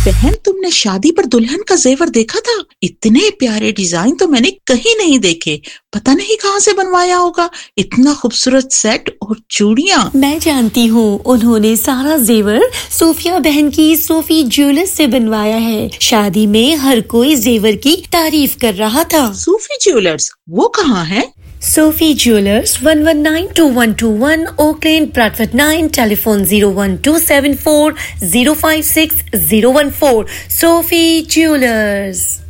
बहन, तुमने शादी पर दुल्हन का जेवर देखा था? इतने प्यारे डिजाइन तो मैंने कहीं नहीं देखे। पता नहीं कहाँ से बनवाया होगा। इतना खूबसूरत सेट और चूड़ियां। मैं जानती हूँ, उन्होंने सारा जेवर सोफिया बहन की सोफी ज्वेलर्स से बनवाया है। शादी में हर कोई जेवर की तारीफ कर रहा था। सूफी ज्वेलर्स, वो कहाँ है? Sophie Jewelers, 1192121 Oakland, Bradford 9, telephone 01274 056 014. Sophie Jewelers.